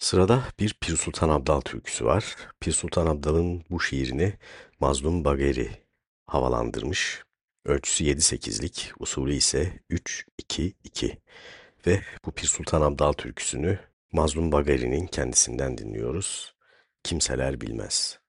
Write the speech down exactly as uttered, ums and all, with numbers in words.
Sırada bir Pir Sultan Abdal türküsü var. Pir Sultan Abdal'ın bu şiirini Mazlum Bageri havalandırmış. Ölçüsü yedi sekizlik, usulü ise üç iki iki. Ve bu Pir Sultan Abdal türküsünü Mazlum Bageri'nin kendisinden dinliyoruz. Kimseler bilmez.